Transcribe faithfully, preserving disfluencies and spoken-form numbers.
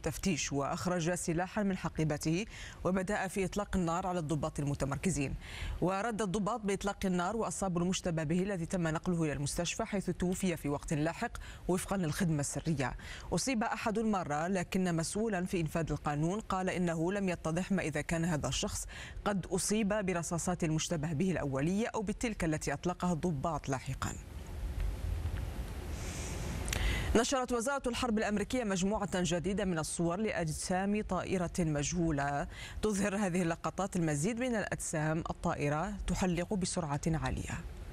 التفتيش وأخرج سلاحا من حقيبته وبدأ في إطلاق النار على الضباط المتمركزين. ورد الضباط بإطلاق النار وأصابوا المشتبه به الذي تم نقله إلى المستشفى حيث توفي في وقت لاحق وفقا للخدمة السرية. أصيب أحد المرة، لكن مسؤولا في إنفاذ القانون قال إنه لم يتضح ما إذا كان هذا الشخص قد أصيب برصاصات المشتبه به الأولية أو بتلك التي أطلقها الضباط لاحقا. نشرت وزارة الحرب الأمريكية مجموعة جديدة من الصور لأجسام طائرة مجهولة. تظهر هذه اللقطات المزيد من الأجسام الطائرة تحلق بسرعة عالية.